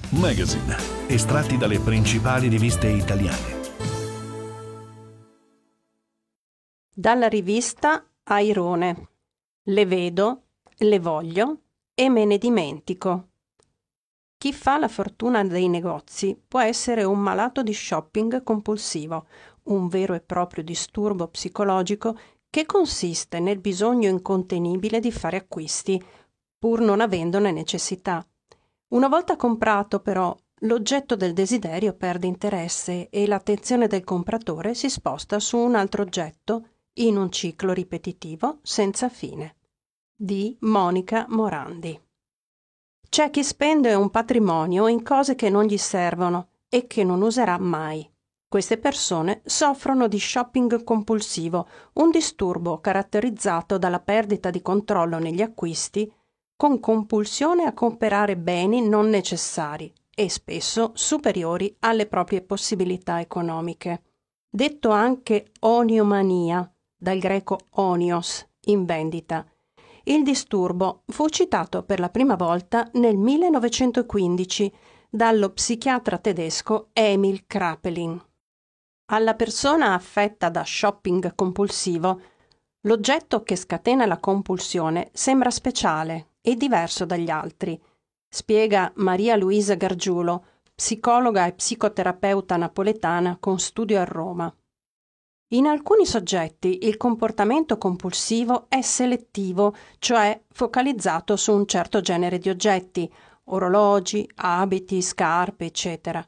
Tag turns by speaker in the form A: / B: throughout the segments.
A: Magazine, estratti dalle principali riviste italiane.
B: Dalla rivista Airone. Le vedo, le voglio e me ne dimentico. Chi fa la fortuna dei negozi può essere un malato di shopping compulsivo, un vero e proprio disturbo psicologico che consiste nel bisogno incontenibile di fare acquisti, pur non avendone necessità. Una volta comprato, però, l'oggetto del desiderio perde interesse e l'attenzione del compratore si sposta su un altro oggetto in un ciclo ripetitivo senza fine. Di Monica Morandi. C'è chi spende un patrimonio in cose che non gli servono e che non userà mai. Queste persone soffrono di shopping compulsivo, un disturbo caratterizzato dalla perdita di controllo negli acquisti, con compulsione a comprare beni non necessari e spesso superiori alle proprie possibilità economiche. Detto anche oniomania, dal greco onios, in vendita. Il disturbo fu citato per la prima volta nel 1915 dallo psichiatra tedesco Emil Kraepelin. Alla persona affetta da shopping compulsivo, l'oggetto che scatena la compulsione sembra speciale e diverso dagli altri, spiega Maria Luisa Gargiulo, psicologa e psicoterapeuta napoletana con studio a Roma. In alcuni soggetti il comportamento compulsivo è selettivo, cioè focalizzato su un certo genere di oggetti, orologi, abiti, scarpe, eccetera,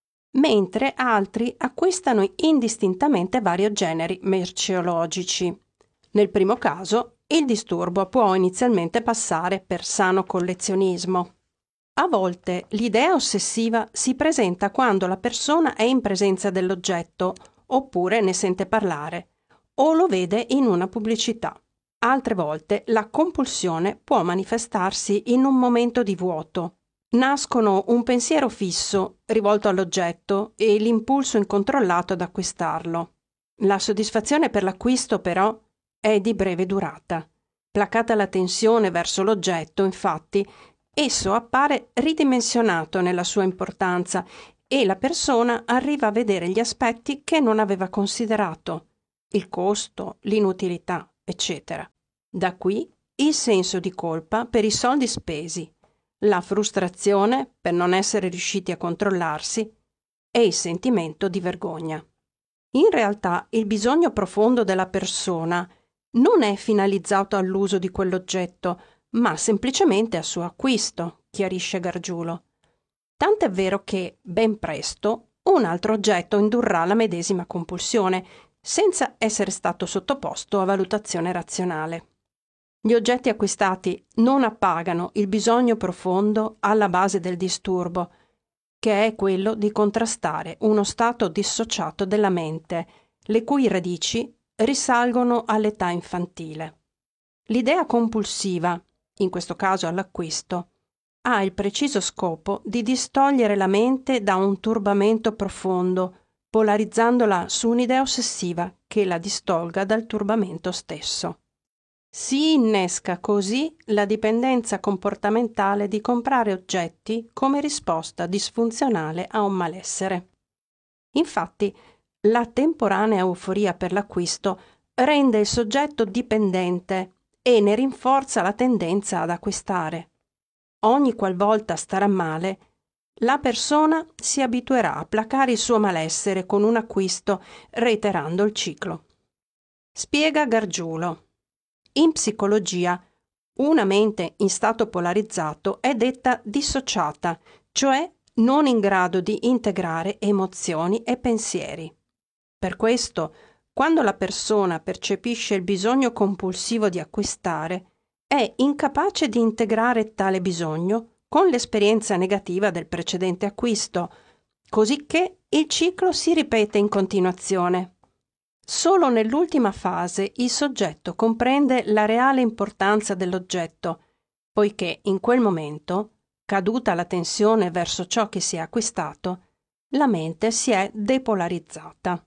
B: mentre altri acquistano indistintamente vari generi merceologici. Nel primo caso, il disturbo può inizialmente passare per sano collezionismo. A volte l'idea ossessiva si presenta quando la persona è in presenza dell'oggetto, oppure ne sente parlare, o lo vede in una pubblicità. Altre volte la compulsione può manifestarsi in un momento di vuoto. Nascono un pensiero fisso rivolto all'oggetto e l'impulso incontrollato ad acquistarlo. La soddisfazione per l'acquisto, però, è di breve durata. Placata la tensione verso l'oggetto, infatti, esso appare ridimensionato nella sua importanza e la persona arriva a vedere gli aspetti che non aveva considerato, il costo, l'inutilità, eccetera. Da qui il senso di colpa per i soldi spesi, la frustrazione per non essere riusciti a controllarsi e il sentimento di vergogna. In realtà il bisogno profondo della persona non è finalizzato all'uso di quell'oggetto, ma semplicemente al suo acquisto, chiarisce Gargiulo. Tant'è vero che, ben presto, un altro oggetto indurrà la medesima compulsione, senza essere stato sottoposto a valutazione razionale. Gli oggetti acquistati non appagano il bisogno profondo alla base del disturbo, che è quello di contrastare uno stato dissociato della mente, le cui radici risalgono all'età infantile. L'idea compulsiva, in questo caso all'acquisto, ha il preciso scopo di distogliere la mente da un turbamento profondo, polarizzandola su un'idea ossessiva che la distolga dal turbamento stesso. Si innesca così la dipendenza comportamentale di comprare oggetti come risposta disfunzionale a un malessere. Infatti, la temporanea euforia per l'acquisto rende il soggetto dipendente e ne rinforza la tendenza ad acquistare. Ogni qualvolta starà male, la persona si abituerà a placare il suo malessere con un acquisto, reiterando il ciclo. Spiega Gargiulo. In psicologia, una mente in stato polarizzato è detta dissociata, cioè non in grado di integrare emozioni e pensieri. Per questo, quando la persona percepisce il bisogno compulsivo di acquistare, è incapace di integrare tale bisogno con l'esperienza negativa del precedente acquisto, cosicché il ciclo si ripete in continuazione. Solo nell'ultima fase il soggetto comprende la reale importanza dell'oggetto, poiché in quel momento, caduta la tensione verso ciò che si è acquistato, la mente si è depolarizzata.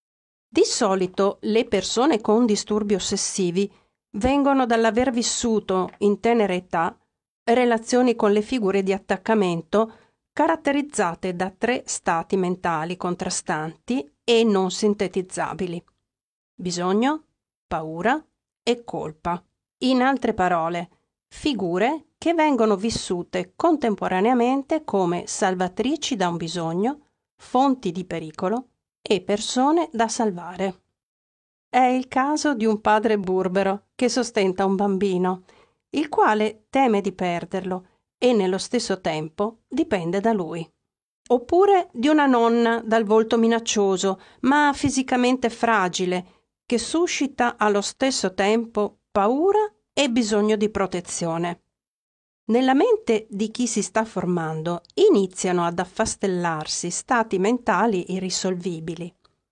B: Di solito le persone con disturbi ossessivi vengono dall'aver vissuto in tenera età relazioni con le figure di attaccamento caratterizzate da 3 stati mentali contrastanti e non sintetizzabili: bisogno, paura e colpa. In altre parole, figure che vengono vissute contemporaneamente come salvatrici da un bisogno, fonti di pericolo e persone da salvare. È il caso di un padre burbero che sostenta un bambino, il quale teme di perderlo e nello stesso tempo dipende da lui. Oppure di una nonna dal volto minaccioso, ma fisicamente fragile, che suscita allo stesso tempo paura e bisogno di protezione. Nella mente di chi si sta formando iniziano ad affastellarsi stati mentali irrisolvibili.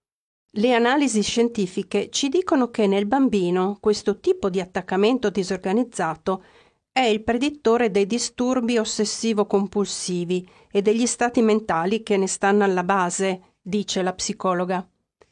B: Le analisi scientifiche ci dicono che nel bambino questo tipo di attaccamento disorganizzato è il predittore dei disturbi ossessivo-compulsivi e degli stati mentali che ne stanno alla base, dice la psicologa.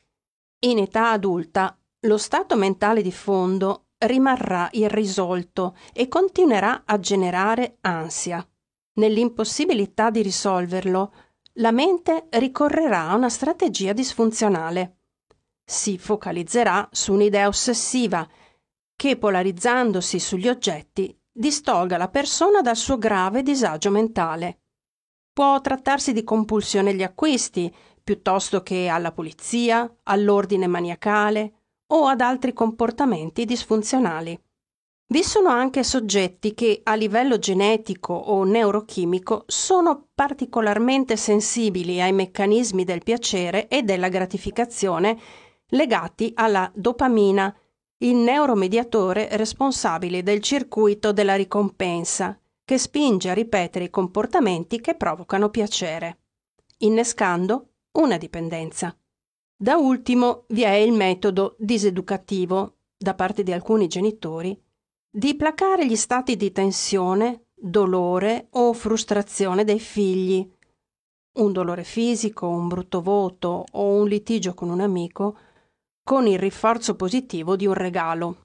B: In età adulta, lo stato mentale di fondo rimarrà irrisolto e continuerà a generare ansia. Nell'impossibilità di risolverlo, la mente ricorrerà a una strategia disfunzionale. Si focalizzerà su un'idea ossessiva che, polarizzandosi sugli oggetti, distolga la persona dal suo grave disagio mentale. Può trattarsi di compulsione agli acquisti, piuttosto che alla pulizia, all'ordine maniacale o ad altri comportamenti disfunzionali. Vi sono anche soggetti che a livello genetico o neurochimico sono particolarmente sensibili ai meccanismi del piacere e della gratificazione legati alla dopamina, il neuromediatore responsabile del circuito della ricompensa, che spinge a ripetere i comportamenti che provocano piacere, innescando una dipendenza. Da ultimo vi è il metodo diseducativo, da parte di alcuni genitori, di placare gli stati di tensione, dolore o frustrazione dei figli. Un dolore fisico, un brutto voto o un litigio con un amico, con il rinforzo positivo di un regalo.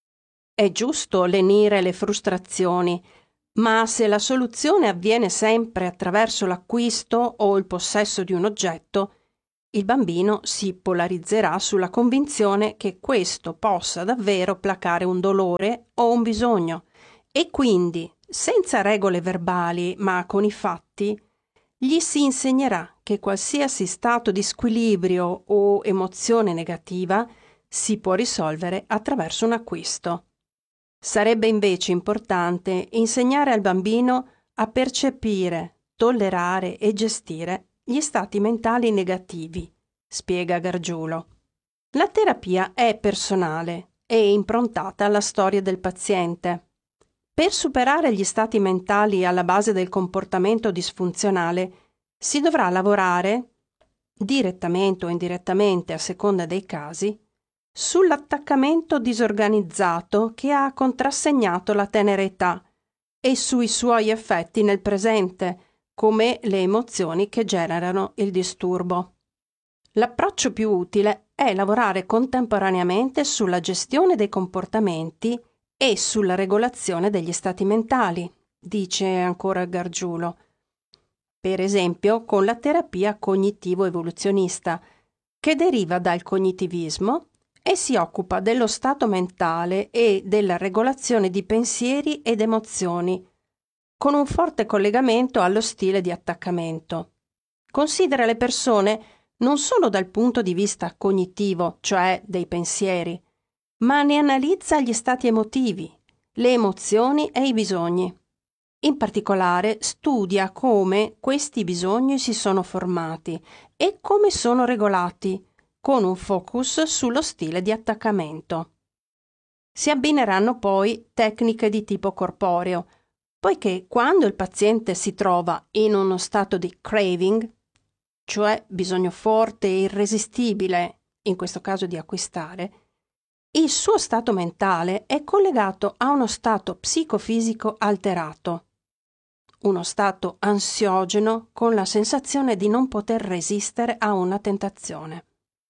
B: È giusto lenire le frustrazioni, ma se la soluzione avviene sempre attraverso l'acquisto o il possesso di un oggetto, il bambino si polarizzerà sulla convinzione che questo possa davvero placare un dolore o un bisogno e quindi, senza regole verbali ma con i fatti, gli si insegnerà che qualsiasi stato di squilibrio o emozione negativa si può risolvere attraverso un acquisto. Sarebbe invece importante insegnare al bambino a percepire, tollerare e gestire gli stati mentali negativi, spiega Gargiulo. La terapia è personale e improntata alla storia del paziente. Per superare gli stati mentali alla base del comportamento disfunzionale si dovrà lavorare, direttamente o indirettamente a seconda dei casi, sull'attaccamento disorganizzato che ha contrassegnato la tenera età e sui suoi effetti nel presente, come le emozioni che generano il disturbo. L'approccio più utile è lavorare contemporaneamente sulla gestione dei comportamenti e sulla regolazione degli stati mentali, dice ancora Gargiulo. Per esempio con la terapia cognitivo-evoluzionista, che deriva dal cognitivismo e si occupa dello stato mentale e della regolazione di pensieri ed emozioni, con un forte collegamento allo stile di attaccamento. Considera le persone non solo dal punto di vista cognitivo, cioè dei pensieri, ma ne analizza gli stati emotivi, le emozioni e i bisogni. In particolare studia come questi bisogni si sono formati e come sono regolati, con un focus sullo stile di attaccamento. Si abbineranno poi tecniche di tipo corporeo, poiché quando il paziente si trova in uno stato di craving, cioè bisogno forte e irresistibile, in questo caso di acquistare, il suo stato mentale è collegato a uno stato psicofisico alterato, uno stato ansiogeno con la sensazione di non poter resistere a una tentazione.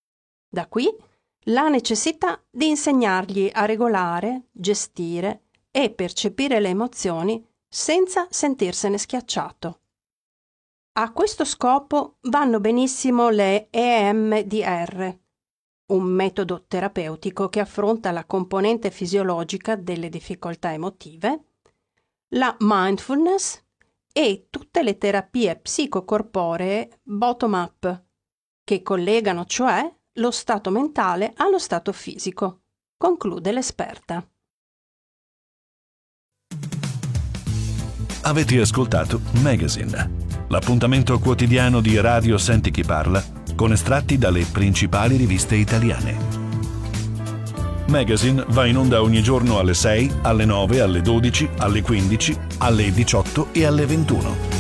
B: Da qui la necessità di insegnargli a regolare, gestire e percepire le emozioni senza sentirsene schiacciato. A questo scopo vanno benissimo le EMDR, un metodo terapeutico che affronta la componente fisiologica delle difficoltà emotive, la mindfulness e tutte le terapie psicocorporee bottom-up, che collegano cioè lo stato mentale allo stato fisico, conclude l'esperta.
A: Avete ascoltato Magazine, l'appuntamento quotidiano di Radio Senti Chi Parla con estratti dalle principali riviste italiane. Magazine va in onda ogni giorno alle 6, alle 9, alle 12, alle 15, alle 18 e alle 21.